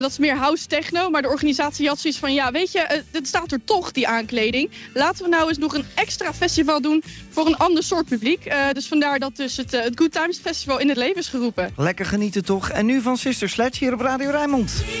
Dat is meer house techno, maar de organisatie had zoiets van... ja, weet je, het staat er toch, die aankleding. Laten we nou eens nog een extra festival doen voor een ander soort publiek. Dus vandaar dat dus het Good Times Festival in het leven is geroepen. Lekker genieten toch. En nu van Sister Sledge hier op Radio Rijnmond.